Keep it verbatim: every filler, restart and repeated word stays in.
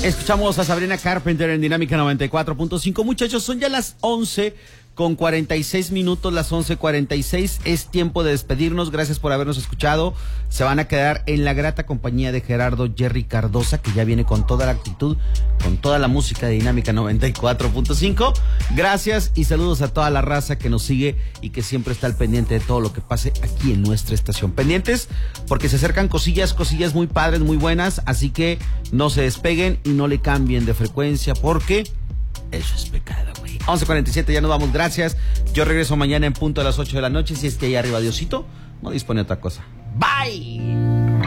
Escuchamos a Sabrina Carpenter en Dinámica noventa y cuatro punto cinco. Muchachos, son ya las once con cuarenta y seis minutos, las once cuarenta y seis. Es tiempo de despedirnos. Gracias por habernos escuchado. Se van a quedar en la grata compañía de Gerardo Jerry Cardosa, que ya viene con toda la actitud, con toda la música de Dinámica noventa y cuatro punto cinco. Gracias y saludos a toda la raza que nos sigue y que siempre está al pendiente de todo lo que pase aquí en nuestra estación. Pendientes porque se acercan cosillas, cosillas muy padres, muy buenas. Así que no se despeguen y no le cambien de frecuencia porque eso es pecado, güey. once cuarenta y siete, ya nos vamos, gracias. Yo regreso mañana en punto a las ocho de la noche. Si es que ahí arriba Diosito no dispone otra cosa. Bye.